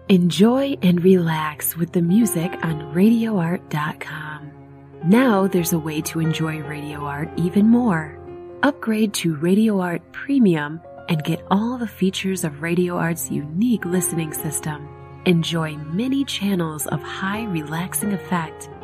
Enjoy and relax with the music on RadioArt.com. Now there's a way to enjoy Radio Art even more. Upgrade to Radio Art Premium and get all the features of Radio Art's unique listening system. Enjoy many channels of high relaxing effect